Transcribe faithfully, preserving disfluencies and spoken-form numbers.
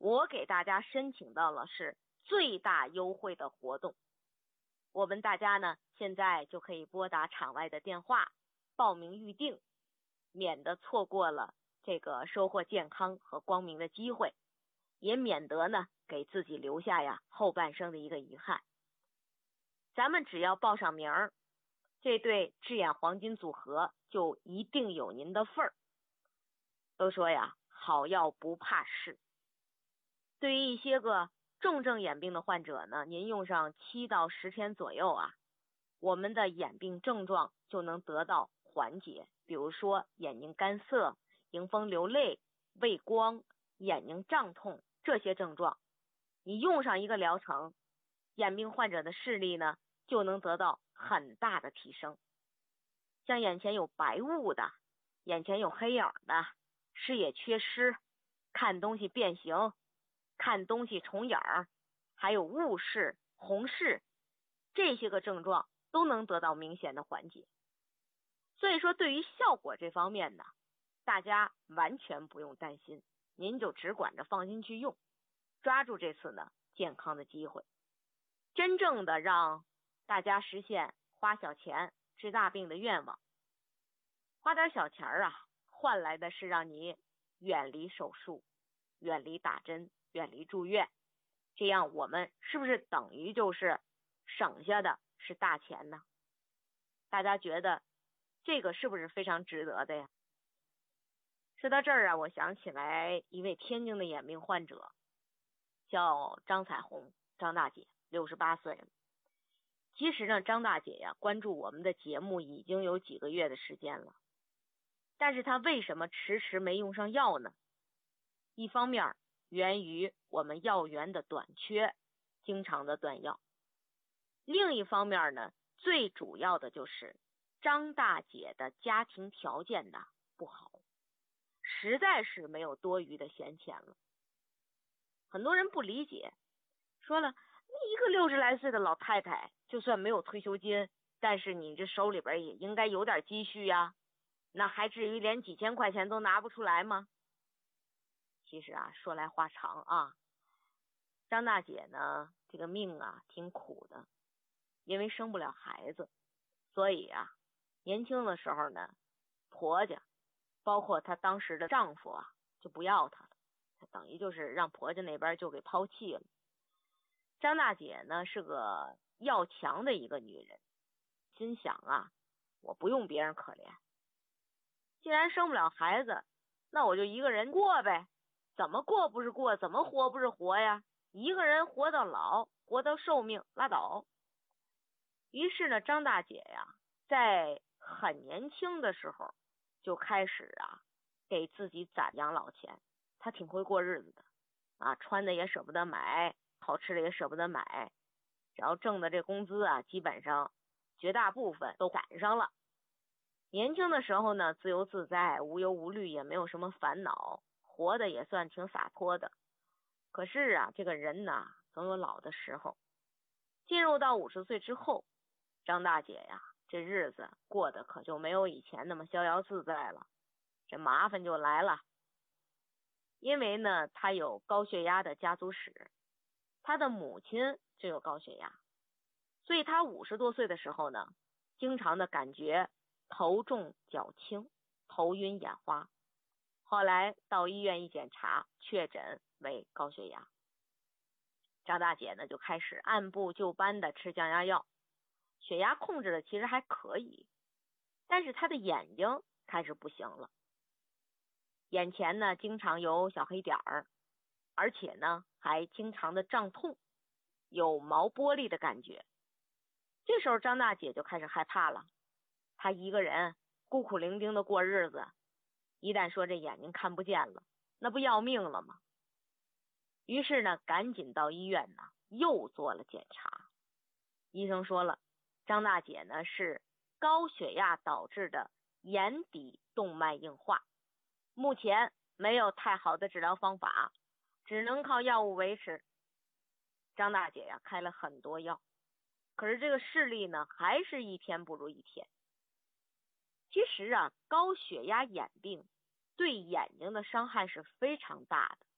我给大家申请到了是最大优惠的活动。我们大家呢现在就可以拨打场外的电话报名预定，免得错过了这个收获健康和光明的机会，也免得呢给自己留下呀后半生的一个遗憾。咱们只要报上名儿，这对智眼黄金组合就一定有您的份儿。都说呀，好药不怕试。对于一些个重症眼病的患者呢，您用上七到十天左右啊，我们的眼病症状就能得到缓解。比如说眼睛干涩、迎风流泪、畏光、眼睛胀痛这些症状，你用上一个疗程，眼病患者的视力呢就能得到很大的提升。像眼前有白雾的、眼前有黑影的、视野缺失、看东西变形、看东西重影儿，还有雾视、红视，这些个症状都能得到明显的缓解。所以说对于效果这方面呢，大家完全不用担心，您就只管着放心去用，抓住这次呢健康的机会，真正的让大家实现花小钱治大病的愿望。花点小钱啊，换来的是让你远离手术，远离打针，远离住院，这样我们是不是等于就是省下的是大钱呢？大家觉得这个是不是非常值得的呀？说到这儿啊，我想起来一位天津的眼病患者，叫张彩虹，张大姐，六十八岁了。其实呢，张大姐呀，关注我们的节目已经有几个月的时间了，但是她为什么迟迟没用上药呢？一方面源于我们药源的短缺，经常的断药。另一方面呢，最主要的就是张大姐的家庭条件呢不好，实在是没有多余的闲钱了。很多人不理解，说了，一个六十来岁的老太太，就算没有退休金，但是你这手里边也应该有点积蓄呀，那还至于连几千块钱都拿不出来吗？其实啊，说来话长啊，张大姐呢，这个命啊挺苦的，因为生不了孩子，所以啊，年轻的时候呢，婆家包括她当时的丈夫啊，就不要她了，她等于就是让婆家那边就给抛弃了。张大姐呢是个要强的一个女人，心想啊，我不用别人可怜，既然生不了孩子，那我就一个人过呗，怎么过不是过，怎么活不是活呀，一个人活到老，活到寿命拉倒。于是呢，张大姐呀，在很年轻的时候就开始啊，给自己攒养老钱。她挺会过日子的啊，穿的也舍不得买，好吃的也舍不得买，只要挣的这工资啊，基本上绝大部分都赶上了。年轻的时候呢，自由自在，无忧无虑，也没有什么烦恼，活的也算挺洒脱的。可是啊，这个人呢，总有老的时候。进入到五十岁之后，张大姐呀，这日子过得可就没有以前那么逍遥自在了，这麻烦就来了。因为呢，她有高血压的家族史，她的母亲就有高血压，所以她五十多岁的时候呢，经常的感觉头重脚轻，头晕眼花。后来到医院一检查，确诊为高血压。张大姐呢就开始按部就班的吃降压药，血压控制的其实还可以，但是她的眼睛开始不行了，眼前呢经常有小黑点儿，而且呢还经常的胀痛，有毛玻璃的感觉。这时候张大姐就开始害怕了，她一个人孤苦伶仃的过日子，一旦说这眼睛看不见了，那不要命了吗？于是呢，赶紧到医院呢，又做了检查。医生说了，张大姐呢是高血压导致的眼底动脉硬化，目前没有太好的治疗方法，只能靠药物维持。张大姐呀，开了很多药，可是这个视力呢，还是一天不如一天。其实啊，高血压眼病对眼睛的伤害是非常大的。